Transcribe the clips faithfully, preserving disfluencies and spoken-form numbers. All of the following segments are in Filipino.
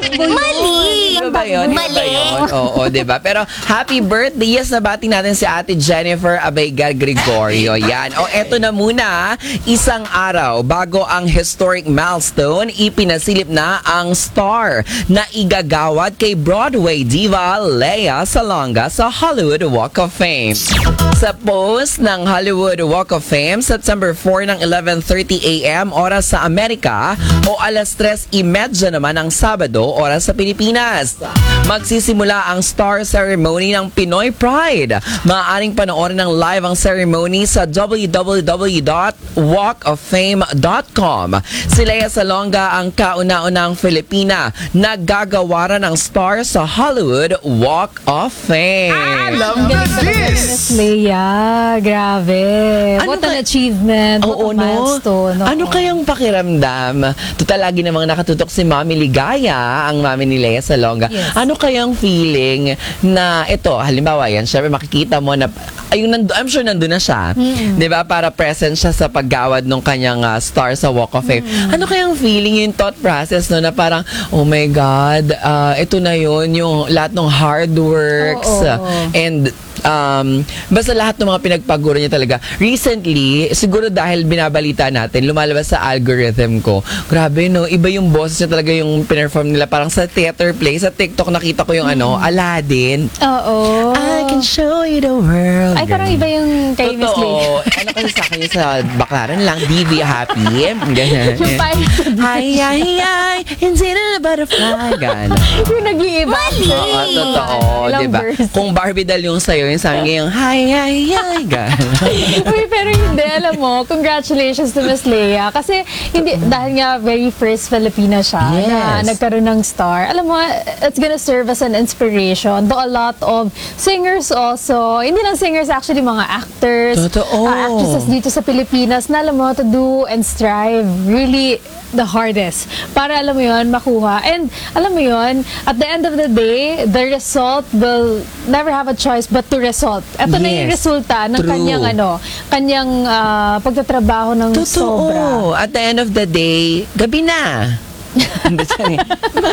Mali! Di ba yun? Di ba yun? Oo, di ba? Pero happy birthday! Yes, nabati natin si Ate Jennifer Abaiga Gregorio. Yan. O, eto na muna. Isang araw bago ang historic milestone, ipinasilip na ang star na igagawad kay Broadway diva Lea Salonga sa Hollywood Walk of Fame. Sa post ng Hollywood Walk of Fame, September four ng eleven thirty a m oras sa Amerika o alas tres trenta naman ng Sabado, oras sa Pilipinas. Magsisimula ang star ceremony ng Pinoy Pride. Maaaring panoorin ng live ang ceremony sa w w w dot walk of fame dot com. Si Lea Salonga ang kauna-unang Filipina na gagawaran ng star sa Hollywood Walk of Fame. I love this! Leia, grabe. Ano What an ka- achievement. What Oo, a no? milestone. Oo. Ano kayang pakiramdam? Total, lagi namang nakatutok si Mami Ligaya, ang mami ni Lea Salonga. Yes. Ano kayang feeling na ito, halimbawa yan, syempre makikita mo na, ayun, nando, I'm sure nandun na siya. Mm. Di ba? Para present siya sa paggawad ng kanyang uh, star sa Walk of Fame. Mm. Ano kayang feeling, yung thought process no, na parang, oh my God, uh, ito na yun, yung lahat ng hard works. Oo. uh, and um, basta lahat ng mga pinagpaguro niya talaga. Recently, siguro dahil binabalita natin, lumalabas sa algorithm ko. Grabe, no? Iba yung boses niya talaga yung pinerform nila. Parang sa theater play, sa TikTok nakita ko yung ano, Aladdin. Oo. I can show you the world. Ay, parang iba yung kay Miss Leia. Totoo. Ano kasi sa akin yung sa baklaran lang, D V happy. Ganyan. Yung pirate. Hi, hi, hi, hindi na butterfly. Ganyan. Yung nag-iiba. Oo, totoo. Ilang Diba? verse. Kung Barbie doll yung sa'yo, yung sa akin yung hi, hi, hi. Ganyan. Uy, pero hindi, alam mo, congratulations to Miss Leia. Kasi, hindi, dahil nga very first Filipina siya Yes. na nagkaroon ng star. Alam mo, it's gonna serve as an inspiration to a lot of singers also. Hindi lang singers, actually, mga actors, Totoo. uh, actresses dito sa Pilipinas na alam mo, to do and strive really the hardest para alam mo yun, makuha. And alam mo yun, at the end of the day, the result will never have a choice but to result. Ito na yung Yes. resulta ng True. kanyang ano, kanyang ah, pagtatrabaho ng sobra. Totoo. At the end of the day, gabi na. Hindi siya eh.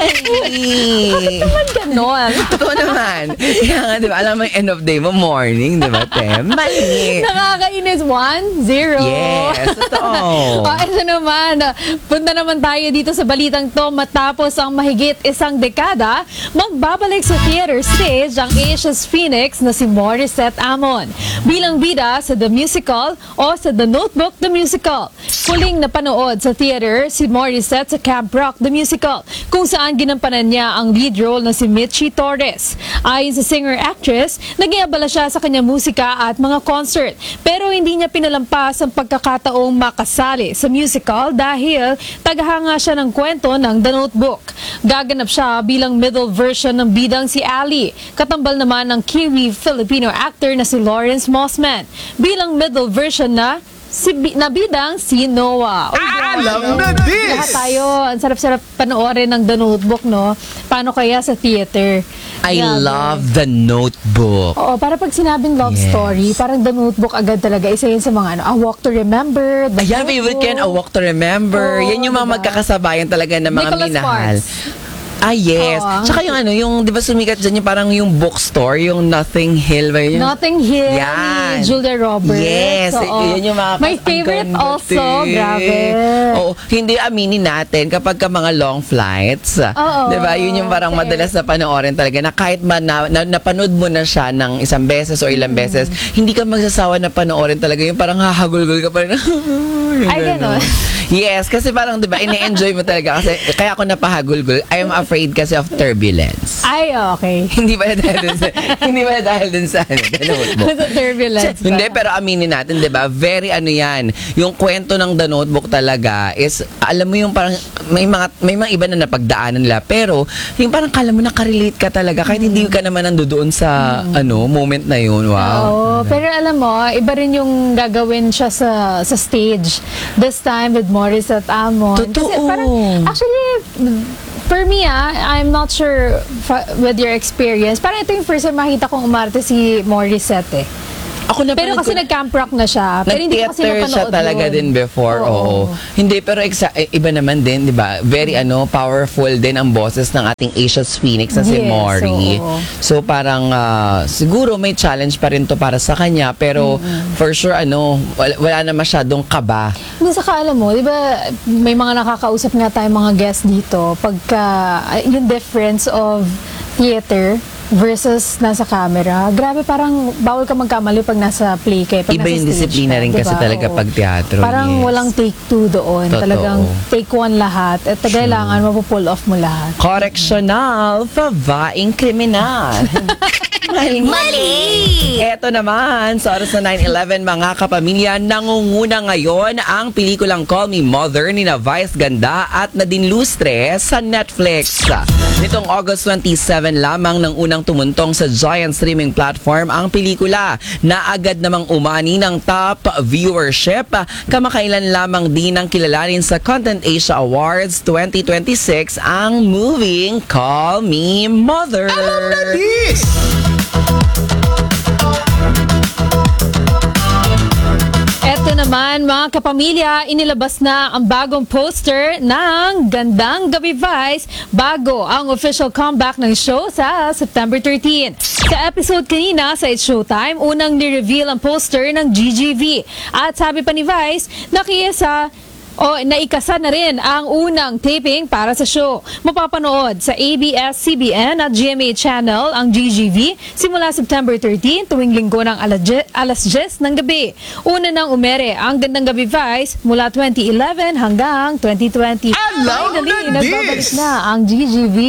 Mali. Naman ganon. Totoo naman. Kaya nga, di ba, alam mo yung end of day mo, morning, di ba, te? Mali. Nakakainis. One, zero. Yes, totoo. O, ito naman. Punta naman tayo dito sa balitang to. Matapos ang mahigit isang dekada, magbabalik sa theater stage ang Asia's Phoenix na si Morissette Amon. Bilang bida sa The Musical o sa The Notebook The Musical. Huling napanood sa theater si Morissette sa Camp Rock The Musical, kung saan ginampanan niya ang lead role na si Mitchie Torres. Ayon sa singer-actress, nag-iabala siya sa kanyang musika at mga concert, pero hindi niya pinalampas ang pagkakataong makasali sa musical dahil tagahanga siya ng kwento ng The Notebook. Gaganap siya bilang middle version ng bidang si Ali, katambal naman ng Kiwi-Filipino actor na si Lawrence Mossman, bilang middle version na si na bidang si Noah. Uy, I grabe, love no? this! Lahat tayo, ang sarap-sarap panoorin ng The Notebook, no? Paano kaya sa theater? I Grabe. love The Notebook. Oo, para pag sinabing love Yes. story, parang The Notebook agad talaga. Isa yun sa mga ano, A Walk to Remember, The Ayan, favorite ko yan, A Walk to Remember. Oo, yan yung mga diba? magkakasabayan talaga ng mga Nicholas minahal. Sparks. Ah, yes. Oo. Tsaka yung ano, yung, di ba sumikat dyan yung parang yung bookstore, yung Nothing Hill. Ba yun? Notting Hill Yan. ni Julia Roberts. Yes, Oo. yun yung mga My ang favorite ganda, also, te. grabe. Oo, hindi aminin natin kapag ka mga long flights. Oo, Di ba? Yun yung parang okay. madalas na panoorin talaga na kahit man na, na, napanood mo na siya ng isang beses o ilang Mm. beses, hindi ka magsasawa na panoorin talaga yung parang hahagulgul ka pa rin. Ay, ganon. Yes, kasi parang 'di ba, ini-enjoy mo talaga kasi kaya ako napahagulgul. I am afraid kasi of turbulence. Ay, okay. hindi ba dahil dun sa hindi ba dahil dun sa ano, ganun mo. Sa turbulence. ba? Hindi, pero aminin natin, 'di ba? Very ano 'yan. Yung kwento ng The Notebook talaga is alam mo yung parang may mga may mga iba na napagdaanan nila, pero yung parang kala mo nakarelate ka talaga kahit hindi ka naman nandoon sa ano, moment na yun. Wow. Oo, pero alam mo, iba rin yung gagawin siya sa sa stage. This time with Morissette Amon. Totoo. Kasi parang, actually, for me ah, I'm not sure fa- with your experience. Parang ito yung first time makita kong umarte si Morissette eh. Ako na Pero kasi nag-camp rock na siya. Pero hindi ko kasi Nag-theater napanood siya talaga yun. din before, oo. Hindi, pero exa- eh, iba naman din, di ba? Very ano, powerful din ang boses ng ating Asia's Phoenix na si Yes, Maury. oo. So parang ah, siguro may challenge pa rin to para sa kanya, pero for sure ano, wala, wala na masyadong kaba. Hindi, saka alam mo, di ba, may mga nakakausap nga tayong mga guests dito, pagka, ay, yung difference of theater versus nasa camera, grabe, parang bawal ka magkamali pag nasa play kayo. Pag Iba nasa yung stage disiplina ka, rin di kasi ba? talaga Oo. pag teatro. Parang yes. walang take two doon. Totoo. Talagang take one lahat. At kailangan mapupull off mo lahat. Correctional, babaeng kriminal. Mali! Eto naman, sa oras na nine eleven mga kapamilya, nangunguna ngayon ang pelikulang Call Me Mother ni na Vice Ganda at Nadine Lustre sa Netflix. Nitong August twenty-seven lamang nang unang tumuntong sa giant streaming platform ang pelikula na agad namang umani ng top viewership. Kamakailan lamang din ang kilalanin sa Content Asia Awards twenty twenty-six ang moving Call Me Mother. Eto naman mga kapamilya, inilabas na ang bagong poster ng Gandang Gabi Vice bago ang official comeback ng show sa September thirteenth. Sa episode kanina sa It's Showtime, unang ni-reveal ang poster ng G G V. At sabi pa ni Vice, nakiyasa o naikasa na rin ang unang taping para sa show. Mapapanood sa A B S C B N at G M A Channel ang G G V simula September thirteenth tuwing linggo ng alas diyes ng gabi. Una nang umere ang Gandang Gabi Vice mula twenty eleven hanggang twenty twenty. Alam Finally, na nagbabalik this! na ang G G V.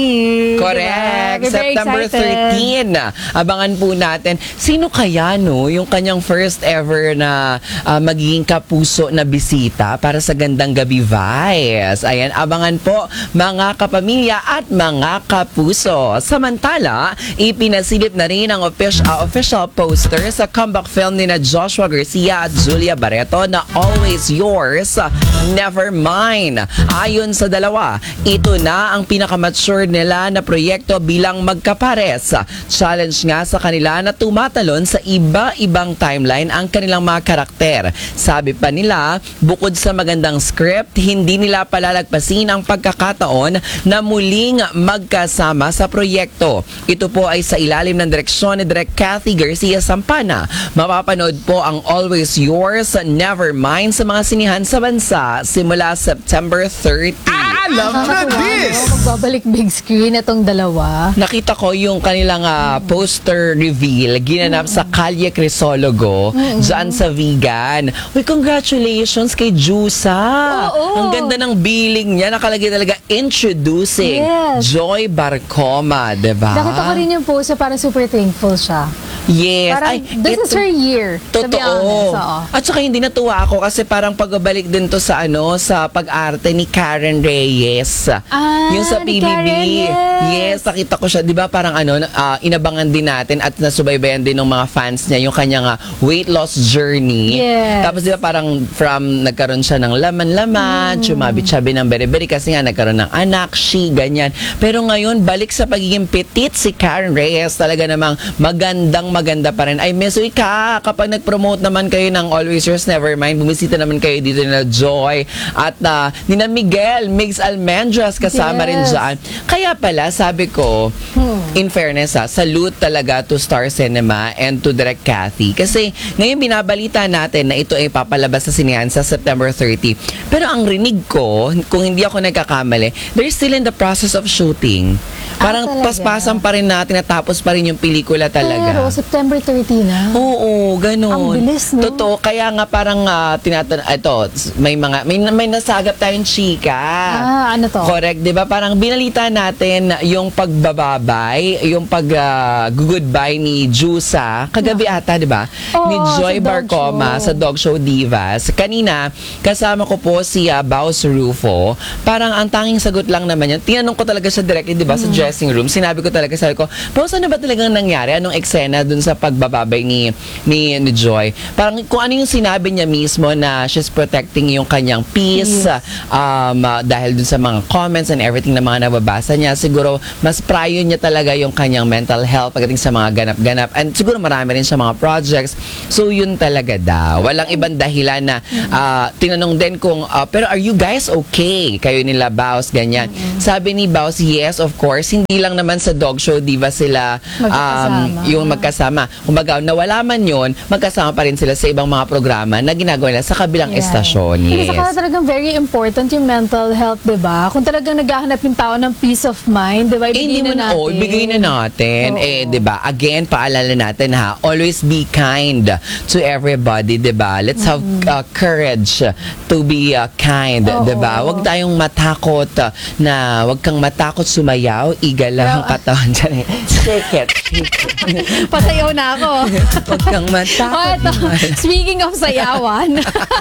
Correct. Diba? We're very September excited. thirteenth. Abangan po natin. Sino kaya no yung kanyang first ever na ah, magiging kapuso na bisita para sa Gandang Gabi Vice. Ayan, abangan po mga kapamilya at mga kapuso. Samantala, ipinasilip na rin ang official, official poster sa comeback film ni na Joshua Garcia at Julia Barreto na Always Yours, Never Mine. Ayon sa dalawa, ito na ang pinakamature nila na proyekto bilang magkapares. Challenge nga sa kanila na tumatalon sa iba-ibang timeline ang kanilang mga karakter. Sabi pa nila, bukod sa magandang script, hindi nila palalagpasin ang pagkakataon na muling magkasama sa proyekto. Ito po ay sa ilalim ng direksyon ni Direk Cathy Garcia Sampana. Mapapanood po ang Always Yours, Never Mine sa mga sinihan sa bansa simula September thirtieth. Alam na Nakakatuwa, this! no? Magbabalik big screen itong dalawa. Nakita ko yung kanilang ah, poster reveal ginanap sa Calle Crisologo dyan sa Vegan. Uy, congratulations kay Jusa! Oo. Ang ganda ng billing niya. Nakalagay talaga introducing Yes. Joy Barcoma, diba? Nakita ko rin yung post na parang super thankful siya. Yes. Parang, Ay, this is ito- her year. To be Totoo. honest, oo. At saka hindi natuwa ako kasi parang pagbabalik din to sa ano, sa pag-arte ni Karen Reyes. Ah, yung sa ni P B B. Karen, Yes, yes. nakita ko siya. Di ba parang ano, ah, inabangan din natin at nasubaybayan din ng mga fans niya yung kanyang ah, weight loss journey. Yes. Tapos di ba parang from nagkaroon siya ng laman-laman, Mm. chumabi-chabi ng beri-beri kasi nga nagkaroon ng anak, she, ganyan. Pero ngayon, balik sa pagiging petit si Karen Reyes. Talaga namang magandang maganda pa rin. I miss you, Ika. Kapag nag-promote naman kayo ng Always Yours, Never Mind, bumisita naman kayo dito na Joy at na ni na Miguel, Migs Almendras kasama rin Yes. dyan. Kaya pala, sabi ko, in fairness ha, salute talaga to Star Cinema and to Direk Cathy. Kasi ngayon binabalita natin na ito ay papalabas sa sinihan sa September thirtieth. Pero ang rinig ko, kung hindi ako nagkakamali, they're still in the process of shooting. Parang talaga? paspasan pa rin natin, natapos pa rin yung pelikula talaga. Pero September thirteenth na. Oo, ganun. Ang bilis, no? Totoo, kaya nga parang uh, tinatan ito, may mga may may nasagap tayong chika. Ah, ano to? Correct, 'di ba? Parang binalita natin yung pagbababay, yung pag uh, goodbye ni Jusa kagabi ata, 'di ba? Oo, Ni Joy sa dog Barcoma show. sa Dog Show Divas. Kanina, kasama ko po si uh, Baus Rufo. Parang ang tanging sagot lang naman yan. Tinanong ko talaga siya directly, 'di ba, sa dressing room, sinabi ko talaga, sabi ko, Pose, ano ba talagang nangyari? Anong eksena dun sa pagbababay ni, ni, ni Joy? Parang kung ano yung sinabi niya mismo na she's protecting yung kanyang peace, Yes. um, uh, dahil dun sa mga comments and everything na mga nababasa niya, siguro mas prayo niya talaga yung kanyang mental health pagdating sa mga ganap-ganap. And siguro marami rin sa mga projects. So yun talaga daw. Walang ibang dahilan na uh, tinanong din kung, uh, pero are you guys okay? Kayo nila Baus, ganyan. Sabi ni Baus, yes, of course. Hindi lang naman sa dog show, di ba sila um, Magkakasama. yung magkasama. Kumbaga, nawala man yun, magkasama pa rin sila sa ibang mga programa na ginagawa nila sa kabilang Yeah. estasyon. Kasi Yes. saka talagang very important yung mental health, di ba? Kung talagang naghahanap yung tao ng peace of mind, di ba? Eh, Ibigay hindi mo na na, natin. oh, ibigay na natin. Oo. Eh, 'di ba? Again, paalala natin ha, always be kind to everybody, 'di ba? Let's have uh, courage to be uh, kind, Oo. 'di ba? Huwag tayong matakot uh, na huwag kang matakot sumayaw, igala ang Pero- katawan dyan. eh. Shake it. shake it. Pasayaw na ako. Huwag kang Oh, matakot. eto, speaking of sayawan,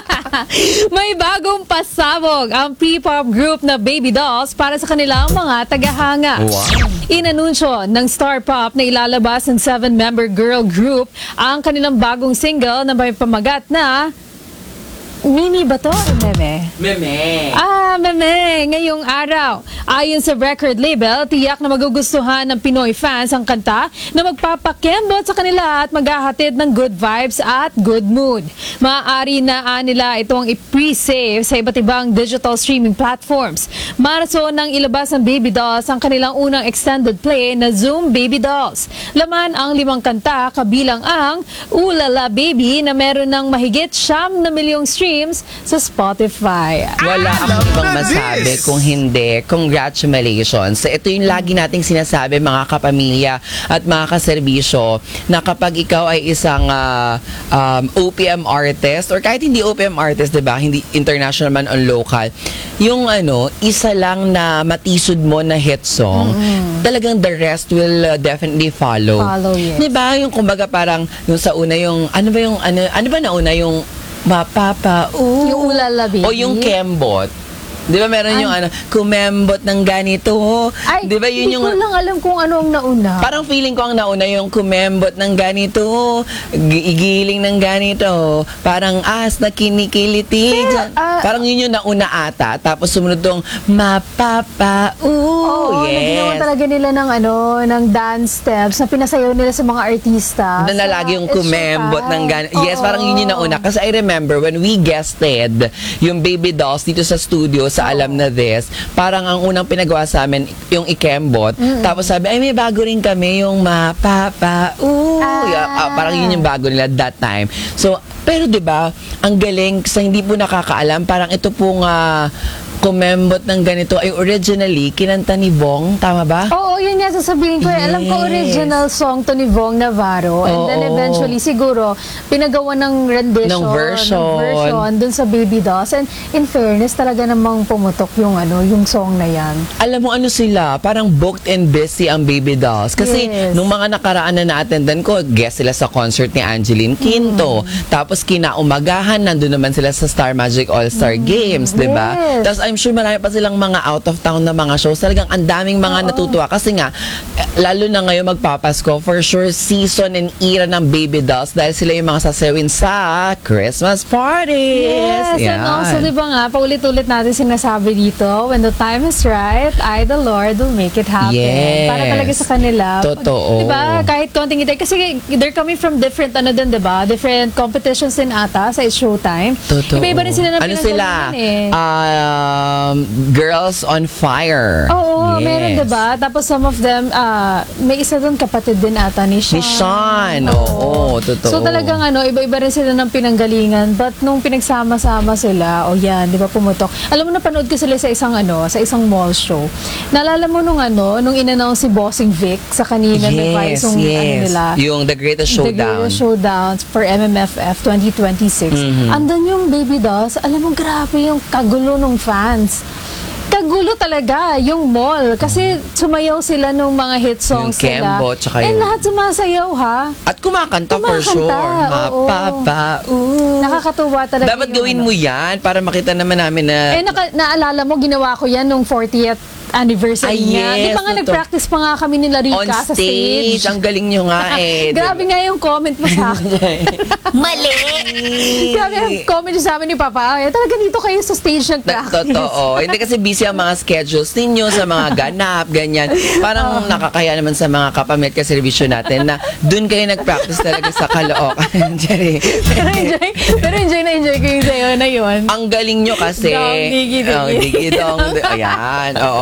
may bagong pasabog ang P-pop group na Baby Dolls para sa kanilang mga tagahanga. Wow. Inanunsyo ng Star Pop na ilalabas ng seven-member girl group ang kanilang bagong single na may pamagat na Mimi ba to o Meme? Meme. Ah, meme, ngayong araw. Ayon sa record label, tiyak na magugustuhan ng Pinoy fans ang kanta na magpapakembot sa kanila at maghahatid ng good vibes at good mood. Maaari na ah, nila itong i-pre-save sa iba't ibang digital streaming platforms. Marso nang ilabas ng Baby Dolls ang kanilang unang extended play na Zoom Baby Dolls. Laman ang limang kanta kabilang ang Ulala Baby na meron ng mahigit siyam na milyong streams sa Spotify. Wala akong ibang masabi kung hindi. Congratulations. Ito yung lagi nating sinasabi, mga kapamilya at mga kaserbisyo, na kapag ikaw ay isang ah, um, O P M artist or kahit hindi O P M artist, diba? Hindi international man o local, yung ano, isa lang na matisod mo na hit song, talagang the rest will uh, definitely follow. Follow, yes. Diba? Yung kumbaga parang yung sa una yung, ano ba yung, ano, ano ba nauna yung mapapa, ooh. Yung Ulala Baby. O yung kembot. Di ba meron yung ano, kumembot ng ganito. Ay, Di ba yun hindi yung... ko lang alam kung ano ang nauna. Parang feeling ko ang nauna yung kumembot ng ganito, gi- igiling ng ganito, parang as na kinikiliti. Pero, ah, parang yun yung nauna ata. Tapos sumunod tong mapapa, Oo, ooh, naginawa yes. talaga nila ng ano, ng dance steps na pinasayaw nila sa mga artista. Na Sa lagi yung It's kumembot Showtime. ng gan- Yes, Oo. parang yun yung nauna. Kasi I remember when we guested yung Baby Dolls dito sa studio sa Alam na This, parang ang unang pinagawa sa amin yung ikembot. Tapos sabi, ay may bago rin kami yung mapapa. Ooh. Ah. Yeah, ah, parang yun yung bago nila that time. So, pero 'di ba, ang galing sa hindi po nakakaalam, parang ito pong ah, kumembot ng ganito ay originally kinanta ni Bong, tama ba? Oo, yun nga sasabihin ko. eh. Alam ko Yes. original song to ni Vong Navarro. And then Oo. eventually, siguro, pinagawa ng rendition. Ng version. ng version dun sa Baby Dolls. And in fairness, talaga namang pumutok yung ano, yung song na yan. Alam mo ano sila, parang booked and busy ang Baby Dolls. Kasi Yes. nung mga nakaraan na na-attendan ko, guest sila sa concert ni Angeline Quinto. Mm. Tapos kinaumagahan, nandun naman sila sa Star Magic All-Star Games, di ba? Mm. Yes. Tapos I'm sure marami pa silang mga out of town na mga shows. Talagang ang daming mga natutuwa. Kasi nga, eh, lalo na ngayon magpapasko, for sure, season and era ng Baby Dolls dahil sila yung mga sasawin sa Christmas parties. Yes, and also, di ba nga, paulit-ulit natin sinasabi dito, when the time is right, I, the Lord, will make it happen. Yes. Para talaga sa kanila. Totoo. Di ba, kahit konting itay, kasi they're coming from different, ano din, di ba, different competitions din ata sa It's Showtime. Totoo. Iba-iba rin sila na Ano sila? pinagalingan eh. Um, Girls on Fire. Oo, Yes. meron diba? Tapos some of them, ah, may isa doon kapatid din ata ni Sean. Ni Sean, oo, totoo. So talagang ano, iba-iba rin sila ng pinanggalingan. But nung pinagsama-sama sila, o oh yan, di ba pumutok. Alam mo, napanood ko sila sa isang ano, sa isang mall show. Naalala mo nung ano, nung in-announce si Bossing Vic sa kanina, may Yes, yung ano yes. nila. Yung The Greatest The Showdown. Greatest Showdown for M M F F twenty twenty-six. Mm-hmm. Andun yung Baby Dolls. Alam mo, grabe yung kagulo ng fans. Kagulo talaga yung mall. Kasi sumayaw sila nung mga hit songs Yung nila. Kembo, tsaka And yung- lahat sumasayaw ha. At kumakanta, for Kumakanta, sure. oo. Mapapa. Ooh. Nakakatuwa talaga Dapat yung gawin ano. mo yan para makita naman namin na... Eh, naka, naalala mo, ginawa ko yan nung fortieth anniversary Ay, niya. Di yes, ba nga totoo. nag-practice pa nga kami ni Larika On sa stage. stage? Ang galing nyo nga eh. Grabe nga yung comment mo sa akin. Mali! Grabe yung comment niyo sa amin ni Papa. Ay, talaga dito kayo sa stage Na- nag-practice. Totoo. Hindi kasi busy ang mga schedules ninyo sa mga ganap, ganyan. Parang nakakaya naman sa mga kapamilya ka servisyo natin na dun kayo nag-practice talaga sa Caloocan. Jerry. pero enjoy, pero enjoy na enjoy ko yung sayo na yun. Ang galing nyo kasi. Dong, digi, digi. Oh, digi, dong, di- Ayan. Oo.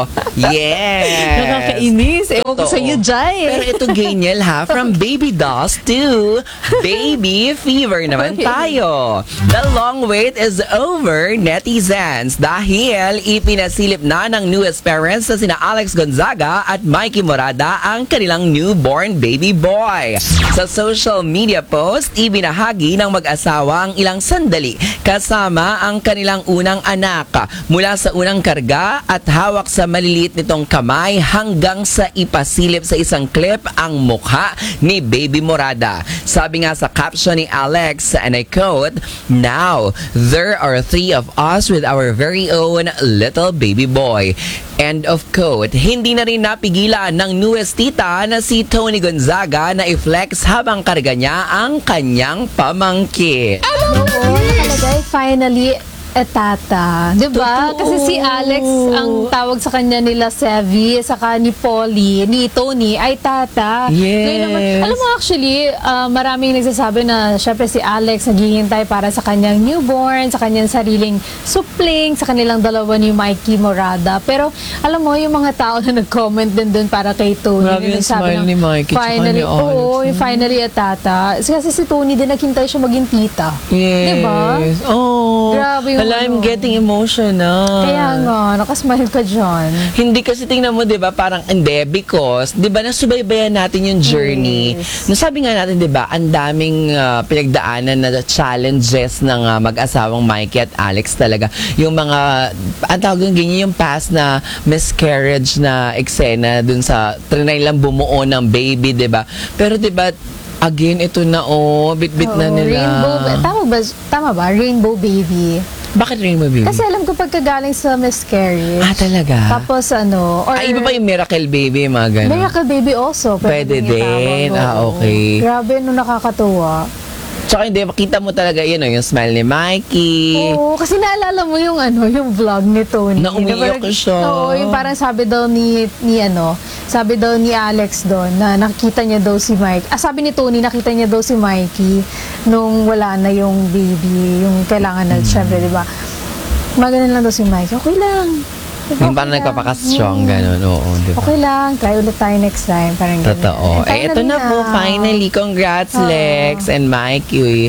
Yes. Nakakainis. Ewan ko Totoo. sa iyo, Jai. Pero ito, Ganyel, ha? From baby dolls to baby fever naman Okay. tayo. The long wait is over, netizens, dahil ipinasilip na ng newest parents na sina Alex Gonzaga at Mikey Morada ang kanilang newborn baby boy. Sa social media post, ibinahagi ng mag-asawa ang ilang sandali kasama ang kanilang unang anak. Mula sa unang karga at hawak sa maliliit nitong kamay hanggang sa ipasilip sa isang clip ang mukha ni Baby Morada. Sabi nga sa caption ni Alex, and I quote, "Now, there are three of us with our very own little baby boy." End of quote. Hindi na rin napigilan ng newest tita na si Tony Gonzaga na i-flex habang karga niya ang kanyang pamangkin. Oo, nakalagay, finally, etata. Diba? Totoo. Kasi si Alex, ang tawag sa kanya nila Sevi, saka ni Polly, ni Tony, ay tata. Yes. Ngayon naman, alam mo actually, ah, maraming nagsasabi na syempre si Alex naghihintay para sa kanyang newborn, sa kanyang sariling supling, sa kanilang dalawa ni Mikey Morada. Pero alam mo, yung mga tao na nag-comment din dun para kay Tony. Grabe na yung nagsabi smile ng, ni Mikey, tsaka Finally, ni Alex, oo, yung finally etata. Kasi si Tony din naghintay siya maging tita. Yes. Diba? Oh. Grabe yung Hala, I'm ano. getting emotional. Kaya nga, nakasmile ka dyan. Hindi kasi tingnan mo, 'di ba, parang hindi because 'di ba nasubaybayan natin yung journey. Yes. Nasabi nga natin, 'di ba, ang daming ah, pinagdaanan na challenges ng ah, mag-asawang Mikey at Alex talaga. Yung mga ang tawag yung ganyan yung past na miscarriage na eksena dun sa trinay lang bumuo ng baby, 'di ba? Pero 'di ba, again ito na oh, bit-bit na Oo, nila. Rainbow, tama ba, tama ba? Rainbow baby. Bakit Rainbow Baby? Kasi alam ko pagkagaling sa miscarriage. ah, talaga? Tapos ano, or Ay, iba pa yung Miracle Baby, mga ganun. Miracle baby also. Pwede din din. itawag, Ah, oo. okay. Grabe, no, nakakatuwa. Tsaka hindi, makita mo talaga yun, oh, yung smile ni Mikey. Oo, kasi naalala mo yung ano, yung vlog ni Tony. Na umiyak parang- siya. Oo, yung parang sabi daw ni, ni ano, sabi daw ni Alex doon na nakita niya daw si Mike. Ah, sabi ni Tony, nakita niya daw si Mikey nung wala na yung baby, yung kailangan na, Hmm. syempre, di ba? Maganon lang daw si Mikey. Okay lang. Diba, Yung okay parang lang. nagpapakas-strong, Hmm. gano'n. Oo, di ba? Okay lang, try ulit tayo next time. Parang ganun. Totoo. Eh, ito na po, finally. Congrats, Oo. Lex and Mikey.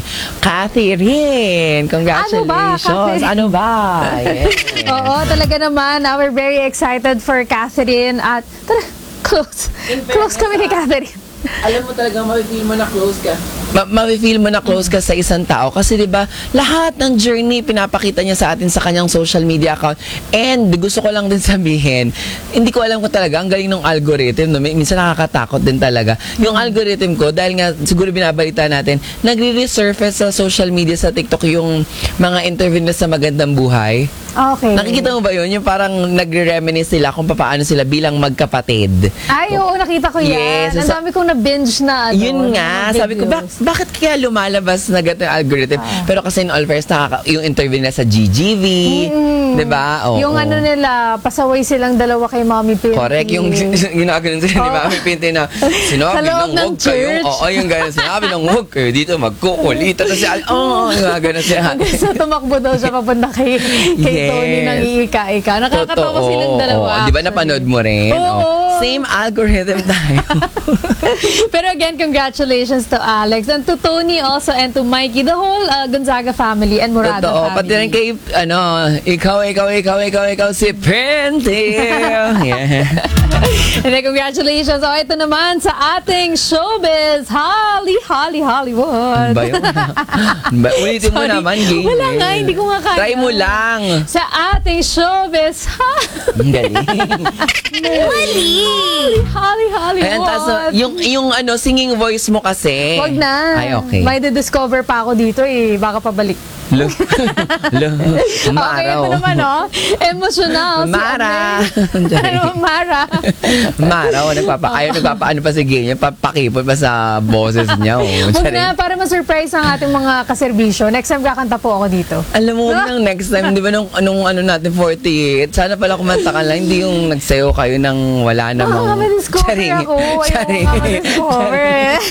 Catherine, congratulations. Catherine? Ano ba? Yes. Oo, talaga naman. Uh, we're very excited for Catherine at tara, close. Close kami ni Catherine. Alam mo talaga, ma-feel mo na close ka. Ma- ma-feel mo na close ka sa isang tao. Kasi di ba lahat ng journey pinapakita niya sa atin sa kanyang social media account. And gusto ko lang din sabihin, hindi ko alam ko talaga, ang galing ng algorithm. No? Minsan nakakatakot din talaga. Yung algorithm ko, dahil nga siguro binabalita natin, nagre-resurface sa social media, sa TikTok, yung mga interview na sa Magandang Buhay. Okay. Nakikita mo ba yun? Yung parang nagre-reminisce sila kung paano sila bilang magkapatid. Ay, oo, nakita ko yan. Yes, Ang sa- dami kong na-binge na ano. Yun nga, na sabi ko, bak- videos. bakit kaya lumalabas na ganito yung algorithm? Ah. Pero kasi in all fairness, nakaka- yung interview nila sa G G V, Mm. di ba? Oo. Yung ano nila, pasaway silang dalawa kay Mommy Pinky. Correct, yung ginaganon sila ni Oh. Mami Pinti na sinabi Sa loob ng ng huwag kayong, church. oo, yung gano'n, sinabi ng huwag kayo dito magkukulitan. Tapos siya, oo, yung gano'n siya. Hanggang sa tumakbo daw siya papunta kay, kay Yes. Tony nang iika-ika. Nakakatawa silang dalawa. oo. Di ba actually. napanood mo rin? Oo. Same algorithm tayo. Pero again, congratulations to Alex and to Tony also and to Mikey, the whole uh, Gonzaga family and Morada Totoo. family. Pati rin kay, ano, ikaw, ikaw, ikaw, ikaw, ikaw, si Pinti. Yeah. And then congratulations. Oh, ito naman sa ating showbiz, Holly, Holly, Hollywood. Ba yun? Ba, ulitin mo Sorry. naman, Gay. Wala nga, hindi ko nga kaya. Try mo lang. Sa ating showbiz, ha? Ang galing. Mali! Holly, Hollywood. Ayan, taas na- yung, yung ano, singing voice mo kasi. Wag na. Ay, okay. May discover pa ako dito eh. Baka pabalik. Lo, lo, Okay, Mara, ito oh. naman, oh. Emotional. si Mara. Ande. Ano, Mara? Mara, oh, nagpapa, ayaw, nagpapaano pa si Ganyan, papakipot pa sa boses niya, oh. Huwag Charing. na, para ma-surprise ang ating mga kaserbisyo. Next time kakanta po ako dito. Alam mo, huwag nang next time, di ba nung, nung ano natin, forty-eight, sana pala kumanta ka lang, hindi yung nagsayo kayo ng wala namang... Makaka-discover Charing. ako. Ayoko Charing. makaka-discover.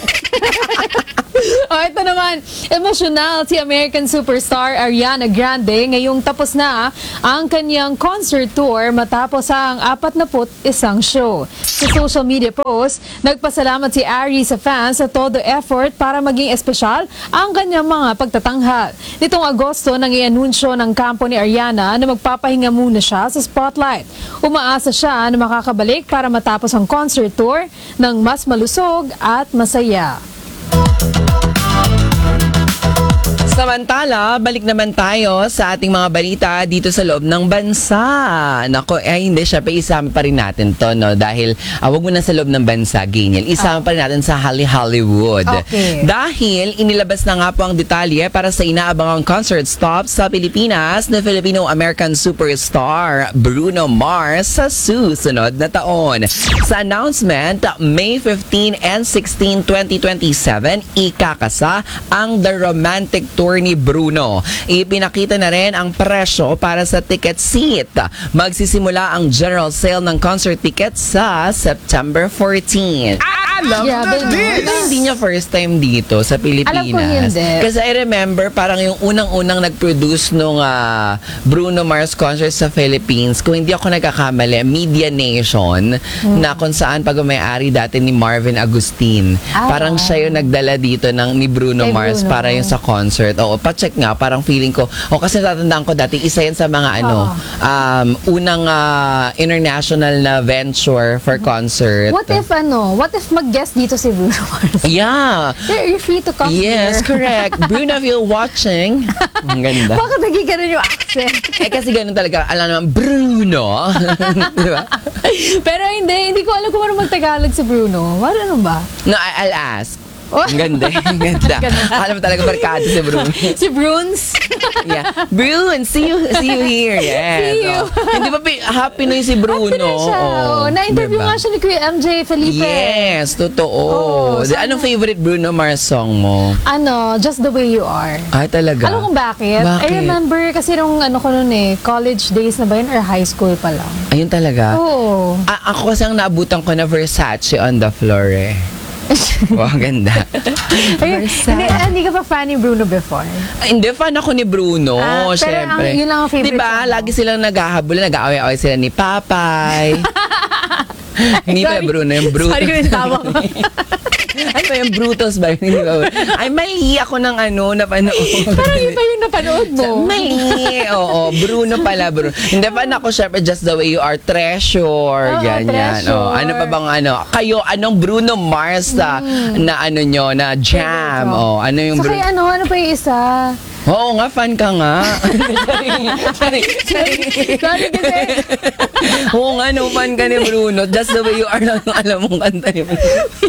O, ito naman, emotional si American superstar Ariana Grande ngayong tapos na ang kanyang concert tour matapos ang apat na put isang show. Sa social media post, nagpasalamat si Ari sa fans sa todo effort para maging espesyal ang kanyang mga pagtatanghal. Nitong Agosto, nang i-anunsyo ng kampo ni Ariana na magpapahinga muna siya sa spotlight. Umaasa siya na makakabalik para matapos ang concert tour ng mas malusog at masaya. Samantala, balik naman tayo sa ating mga balita dito sa loob ng bansa. Nako, eh hindi, syempre isama pa rin natin to, no? Dahil, ah, wag mo na sa loob ng bansa, ganyan. Isama pa rin natin sa Holly Hollywood. Okay. Dahil, inilabas na nga po ang detalye para sa inaabangang concert stop sa Pilipinas na Filipino-American superstar Bruno Mars sa susunod na taon. Sa announcement, May fifteenth and sixteenth, twenty twenty-seven, ikakasa ang The Romantic Tour ni Bruno. Ipinakita na rin ang presyo para sa ticket seat. Magsisimula ang general sale ng concert tickets sa September fourteenth. Alam Grabe, na no? this! Ito hindi niya first time dito sa Pilipinas. Alam ko hindi. Kasi I remember parang yung unang-unang nag-produce nung ah, Bruno Mars concert sa Philippines, kung hindi ako nagkakamali, Media Nation, na kung saan pag-may-ari dati ni Marvin Agustin. Ah. Parang siya yung nagdala dito ng ni Bruno Kay Mars Bruno. para yung sa concert. Oo, pa-check nga, parang feeling ko, o kasi tatandaan ko dati, isa yan sa mga ano, um, unang ah, international na venture for concert. What if ano? What if mag-guest dito si Bruno Mars? Yeah. You're, you're free to come Yes, here. correct. Bruno, if you're watching, ang ganda. Bakit naging ganun yung accent? Eh kasi ganun talaga, alam naman, Bruno. Di ba? Pero hindi, hindi ko alam kung ano mag-Tagalog si Bruno. Ano ba? No, I- I'll ask. Oh. Ang ganda, ang ganda. Alam mo talaga, barkada si Bruno. Si Bruns? Yeah. Bruno, see you, see you here. Yes. See you. Oh. Hindi ba pi- happy na yun si Bruno? Happy na siya. Oo. Oh, na-interview Diba? nga siya ni Kuya M J Felipe. Yes, totoo. Oo, Di- sana- Anong favorite Bruno Mars song mo? Ano, Just the Way You Are. Ay, talaga? Alam kung bakit? Bakit? I remember kasi nung ano ko nun eh, college days na ba yun or high school pa lang? Ayun talaga? Oo. A- ako kasi ang naabutan ko na Versace on the floor eh. Wow, ganda. Ayun, hindi, ah, hindi ka pa fan ni Bruno before? Ay, hindi, fan ako ni Bruno, Ah, pero syempre. ang- yun lang ang favorite Diba, song mo. lagi silang naghahabol, nag-aaway-aaway sila ni Papay. Hindi pa Sorry. Bruno, yung Brutus. Sorry yung tawa ko. Ano ba yung Brutus ba? Hindi ba? Ay, mali ako ng ano, napanood. Parang iba yung napanood mo. Mali. Oo, Bruno pala, Bruno. Hindi pa ako, syempre, Just the Way You Are, Treasure, Oo, ganyan. Treasure. Oh, ano pa bang ano? Kayo, anong Bruno Mars na, na ano nyo, na jam? Oh, ano yung So Bruno? kaya ano, ano pa yung isa? Oo nga, fan ka nga. sorry, sorry, Sorry kasi. Oo nga, no, fan ka ni Bruno. Just the Way You Are lang yung alam mong kanta ni Bruno.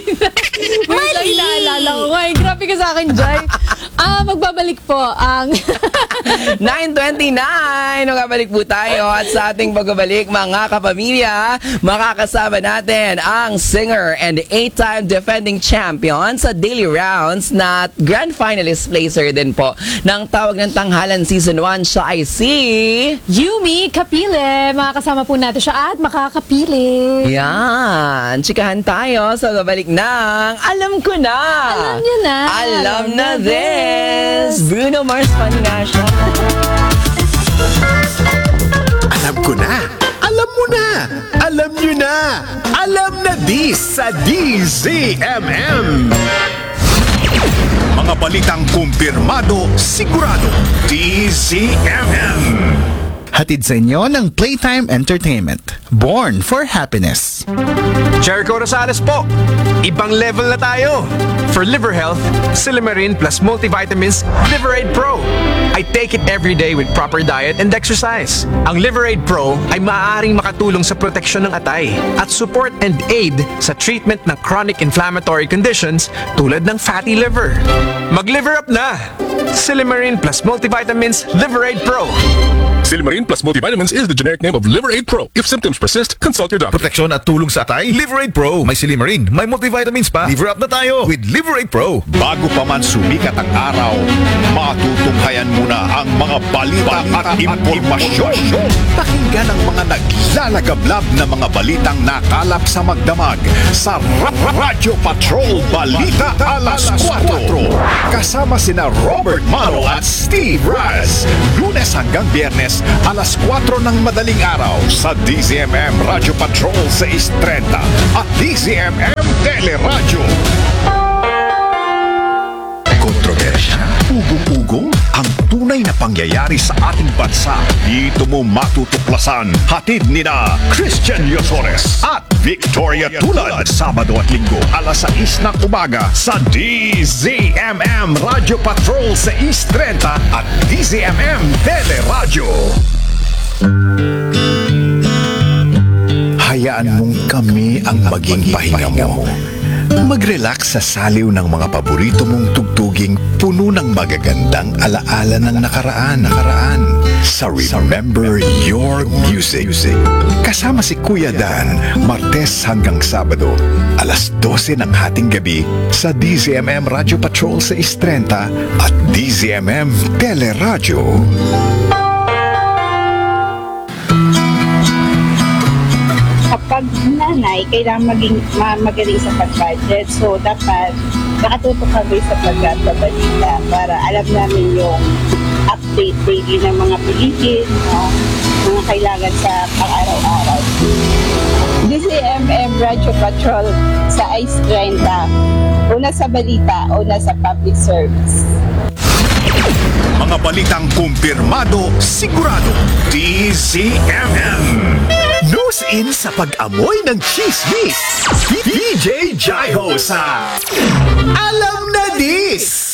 Wait lang, naalala ko. Ay, grabe ka sa akin, Joy. Ah, magbabalik po ang... nine twenty-nine, nakabalik po tayo at sa ating pagbabalik mga kapamilya, makakasama natin ang singer and eight-time defending champion sa Daily Rounds na grand finalist placer din po ng Tawag ng Tanghalan Season one. Siya ay si... Yumi Kapile. Makakasama po natin siya at makakapili. Yan, chikahan tayo sa babalik ng Alam Ko Na. Alam niyo na. Alam na this. Bruno Mars fan nga siya. Alam ko na! Alam mo na! Alam nyo na! Alam na this sa D Z M M! Mga balitang kumpirmado, sigurado. D Z M M! Hatid sa inyo ng Playtime Entertainment. Born for happiness. Jericho Rosales po. Ibang level na tayo. For liver health, Silimarin plus multivitamins Liverade Pro. I take it every day with proper diet and exercise. Ang Liverade Pro ay maaaring makatulong sa proteksyon ng atay at support and aid sa treatment ng chronic inflammatory conditions tulad ng fatty liver. Mag-liver up na! Silimarin plus multivitamins Liverade Pro. Silimarin plus multivitamins is the generic name of Liverade Pro. If symptoms persist, consult your doctor. Proteksyon at tulong sa atay, Liverade Pro. May Silimarin, may multivitamins pa. Liver up na tayo with Liverade Pro. Bago pa man sumikat ang araw, matutunghayan muna ang mga balita at impormasyon. Pakinggan ang mga naglalagablab na mga balitang nakalap sa magdamag sa Ra- Ra- Radyo Patrol Balita Alas kwatro. Kasama sina Robert Maro at Steve Raz. Lunes hanggang Biyernes, alas kwatro ng madaling araw sa D Z M M Radyo Patrol six thirty at D Z M M Teleradyo. Kontrobersya, ugong-ugong, ang tunay na pangyayari sa ating bansa. Dito mo matutuklasan. Hatid ni na Christian Yosores at Victoria Tulad. Sabado at Linggo, alas sais ng umaga sa D Z M M Radyo Patrol six thirty at D Z M M Teleradyo. Hayaan mong kami ang maging pahinga mo. Mag-relax sa saliw ng mga paborito mong tugtuging puno ng magagandang alaala ng nakaraan. nakaraan. Sa Remember Your Music. Kasama si Kuya Dan, Martes hanggang Sabado, alas dose ng hating gabi sa D Z M M Radyo Patrol six thirty at D Z M M Teleradyo. Kapag nanay, kailangan maging ma- magaling sa pag-budget. So, dapat nakatutok kami sa pagkabalita para alam namin yung update daily ng mga pelikin, no? Mga kailangan sa pang-araw-araw. D Z M M Radio Patrol sa Ice thirty. Una sa balita, una sa public service. Mga balitang kumpirmado, sigurado. D Z M M. Nose in sa pag-amoy ng chismis. D J Jaiho sa Alam na Dis!